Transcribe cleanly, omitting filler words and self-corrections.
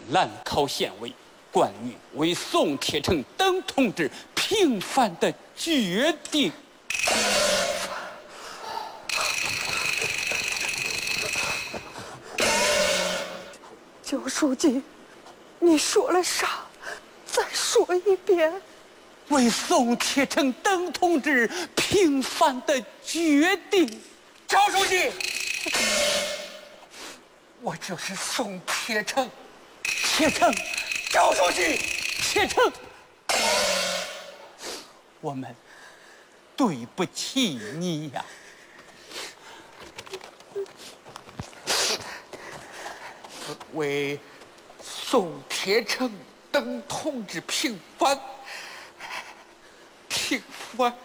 兰考县委关于为宋铁城等同志平反的决定。 焦书记，你说了啥？再说一遍。 为宋铁城等同志平反的决定。 焦书记，我就是宋铁城。 铁城， 焦书记， 铁城，我们对不起你呀。 为宋铁城等同志平反。